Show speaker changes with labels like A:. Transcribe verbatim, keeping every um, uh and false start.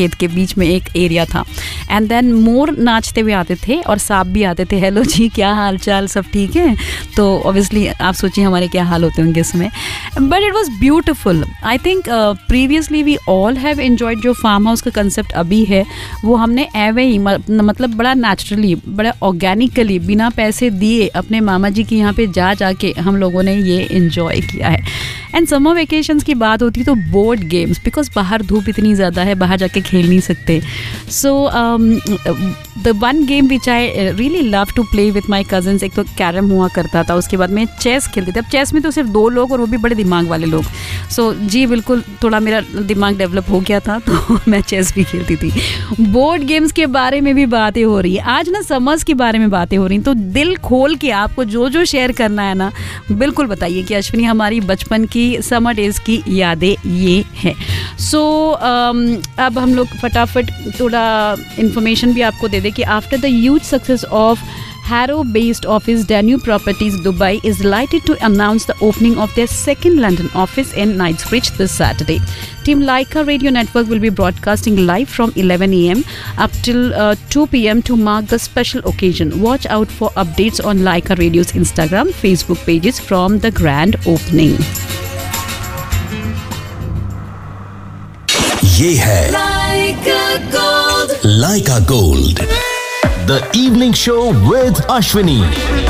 A: खेत के बीच में एक एरिया था एंड देन मोर नाचते हुए आते थे और सांप भी आते थे, हेलो जी क्या हाल चाल, सब ठीक है। तो ऑब्वियसली आप सोचिए हमारे क्या हाल होते होंगे इसमें, but it was beautiful. I think previously we all have enjoyed जो फार्म हाउस का कंसेप्ट अभी है वो हमने एवे ही मतलब बड़ा नेचुरली, बड़ा ऑर्गेनिकली, बिना पैसे दिए अपने मामा जी के यहाँ पे जा जाके हम लोगों ने ये एंजॉय किया है। एंड समर वेकेशंस की बात होती तो बोर्ड गेम्स, बिकॉज बाहर धूप इतनी ज़्यादा है, बाहर जाके खेल नहीं सकते। So the one game which I really love to play with my cousins, एक तो कैरम हुआ करता था, उसके बाद में चेस खेलते थे। अब चेस में तो सिर्फ दो लोग और वो भी बड़े दिमाग वाले लोग। सो so, जी बिल्कुल थोड़ा मेरा दिमाग डेवलप हो गया था तो मैं चेस भी खेलती थी। बोर्ड गेम्स के बारे में भी बातें हो रही है आज ना, समर्स के बारे में बातें हो रही, तो दिल खोल के आपको जो जो शेयर करना है ना बिल्कुल बताइए कि अश्विनी हमारी बचपन की समर डेज की यादें ये है। सो so, um, अब हम लोग फटाफट थोड़ा इन्फॉर्मेशन भी आपको दे दें कि after the huge success of Harrow-based office Danube Properties Dubai is delighted to announce the opening of their second London office in Knightsbridge this Saturday. Team Leica Radio Network will be broadcasting live from eleven a m up till uh, two p m to mark the special occasion. Watch out for updates on Leica Radio's Instagram, Facebook pages from the grand opening.
B: ये है Leica Gold. Leica Gold. The evening show with Ashwini.